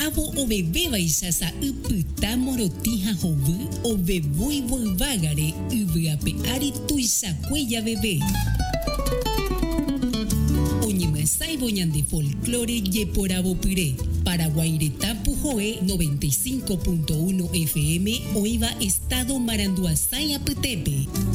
avo o bebé baixasa upyta morotija hovy o beboi volvágare yvyape ari tuichakueya bebé. Oñemyasãivo ñande folclore jeporavopyre. Paraguaireta Pujoe 95.1 FM Oiva Estado Maranduasái apytépe.